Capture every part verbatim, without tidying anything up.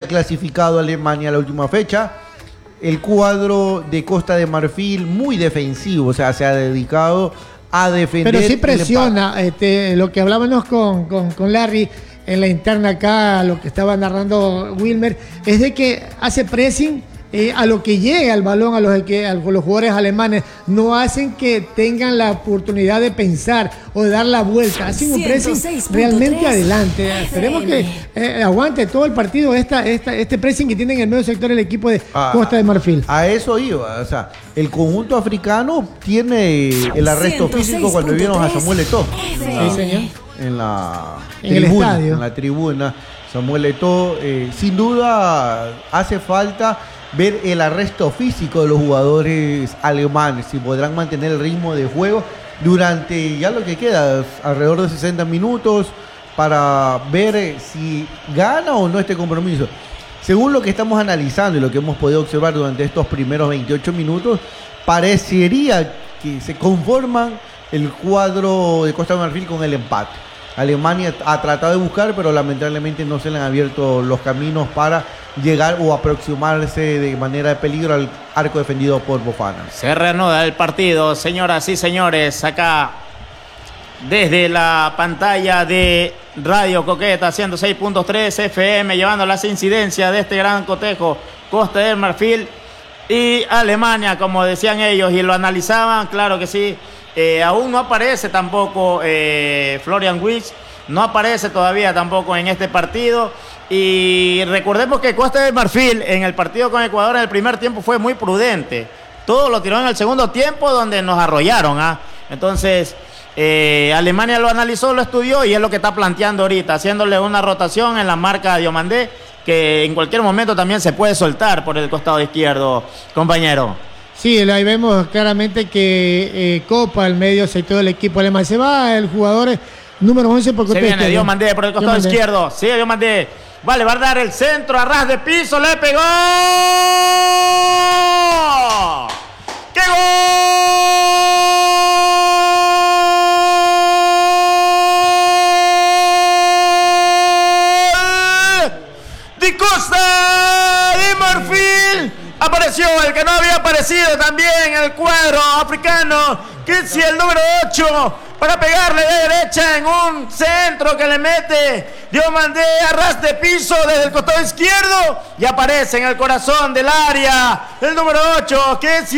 clasificado a Alemania a la última fecha. El cuadro de Costa de Marfil muy defensivo, o sea, se ha dedicado a defender. Pero sí presiona, este, lo que hablábamos con, con, con Larry en la interna acá, lo que estaba narrando Wilmer, es de que hace pressing eh, a lo que llega el balón a los, que, a los jugadores alemanes, no hacen que tengan la oportunidad de pensar o de dar la vuelta, hacen un pressing realmente adelante. Esperemos que eh, aguante todo el partido esta, esta, este pressing que tiene en el medio sector el equipo de ah, Costa de Marfil. A eso iba, o sea, el conjunto africano tiene el arresto físico cuando vieron a Samuel Eto'o. Sí, señor. En la en tribuna, el estadio. En la tribuna, Samuel Eto'o, eh, sin duda hace falta ver el arresto físico de los jugadores alemanes, si podrán mantener el ritmo de juego durante ya lo que queda, alrededor de sesenta minutos, para ver si gana o no este compromiso. Según lo que estamos analizando y lo que hemos podido observar durante estos primeros veintiocho minutos, parecería que se conforman el cuadro de Costa de Marfil con el empate. Alemania ha tratado de buscar, pero lamentablemente no se le han abierto los caminos para llegar o aproximarse de manera de peligro al arco defendido por Bofana. Se reanuda el partido, señoras y señores, acá desde la pantalla de Radio Coqueta ciento seis punto tres F M, llevando las incidencias de este gran cotejo Costa del Marfil y Alemania, como decían ellos y lo analizaban, claro que sí. Eh, aún no aparece tampoco eh, Florian Wirtz, no aparece todavía tampoco en este partido. Y recordemos que Costa de Marfil en el partido con Ecuador en el primer tiempo fue muy prudente. Todo lo tiró en el segundo tiempo, donde nos arrollaron. ¿ah? Entonces, eh, Alemania lo analizó, lo estudió y es lo que está planteando ahorita, haciéndole una rotación en la marca de Diomandé, que en cualquier momento también se puede soltar por el costado izquierdo, compañero. Sí, ahí vemos claramente que eh, copa el medio sector del equipo alemán. Se va el jugador número once por Se viene Diomandé por el costado Diomandé. izquierdo. Sí, Diomandé. Vale, va a dar el centro a ras de piso. ¡Le pegó! ¡Qué gol! ¡De Costa de Marfil! Apareció el que no había aparecido también en el cuadro africano, que es el número ocho, para pegarle de derecha en un centro que le mete Diomandé a ras de piso desde el costado izquierdo y aparece en el corazón del área el número ocho, que es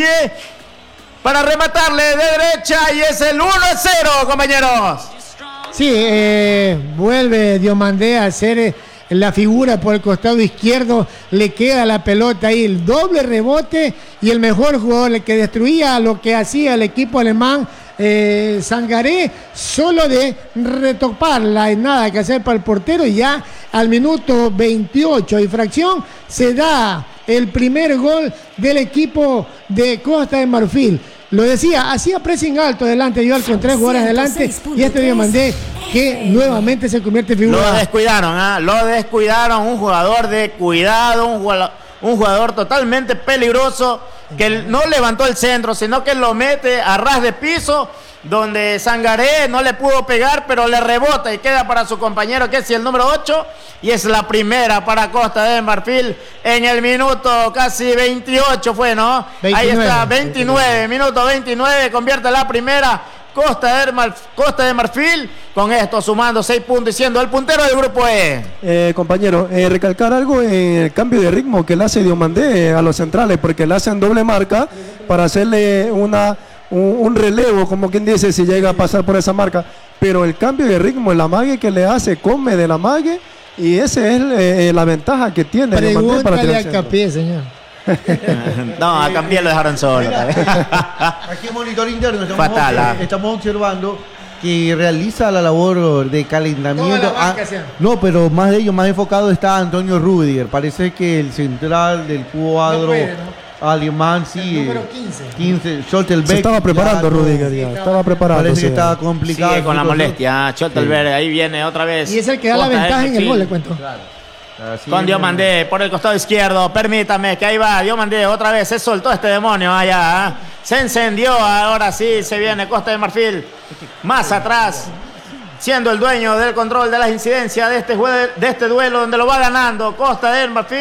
para rematarle de derecha y es el uno a cero, compañeros. Sí, eh, vuelve Diomandé a hacer eh, la figura por el costado izquierdo, le queda la pelota ahí, el doble rebote y el mejor jugador, el que destruía lo que hacía el equipo alemán, eh, Sangaré, solo de retoparla, y nada que hacer para el portero, y ya al minuto veintiocho y fracción se da el primer gol del equipo de Costa de Marfil. Lo decía, hacía pressing alto adelante, yo con tres jugadores adelante, y este Diomandé que nuevamente se convierte en figura. Lo descuidaron, ¿eh? lo descuidaron, un jugador de cuidado, un jugador, un jugador totalmente peligroso, que no levantó el centro, sino que lo mete a ras de piso, donde Sangaré no le pudo pegar, pero le rebota y queda para su compañero, que es el número ocho, y es la primera para Costa de Marfil en el minuto casi veintiocho fue, ¿no? veintinueve, ahí está, veintinueve, veintinueve. Minuto veintinueve, convierte la primera Costa de, Mar, Costa de Marfil, con esto sumando seis puntos y siendo el puntero del grupo E. Eh, compañero, eh, recalcar algo en el cambio de ritmo que le hace Diomandé a los centrales, porque le hacen doble marca para hacerle una... Un, un relevo, como quien dice, si llega a pasar por esa marca, pero el cambio de ritmo, el amague que le hace, come del amague, y esa es eh, la ventaja que tiene. Pregúntale a Capié, señor. No, a Capié lo dejaron solo. Aquí en Monitor Interno estamos, Fatal, eh, estamos observando que realiza la labor de calentamiento. Ah, no, pero más de ello, más enfocado está Antonio Rudiger. Parece que el central del cuadro... No puede, ¿no? Alemán, sí. El número quince. quince, Scholtelbeck. Se estaba preparando, ya, Rudiger, ya. Sí, estaba preparando. Parece que estaba complicado. Sigue con la molestia. Scholtelbeck, sí. Ahí viene otra vez. Y es el que da la ventaja en el gol, le cuento. Claro. Así con Diomandé por el costado izquierdo. Permítame que ahí va Diomandé. Otra vez se soltó este demonio allá. ¿eh? Se encendió. Ahora sí se viene Costa de Marfil. Más atrás. Siendo el dueño del control de las incidencias de este, de este duelo, donde lo va ganando Costa de Marfil.